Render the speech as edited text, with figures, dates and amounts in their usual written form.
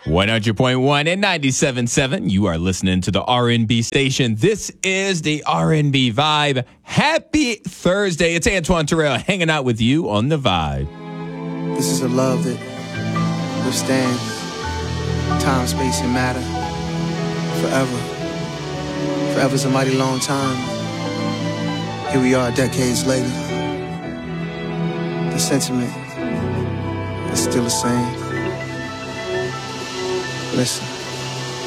100.1 and 97.7. You are listening to the R&B station. This is the R&B Vibe. Happy Thursday. It's Antoine Terrell hanging out with you on the Vibe. This is a love that withstands time, space, and matter forever. Forever's a mighty long time. Here we are decades later. The sentiment is still the same. Listen.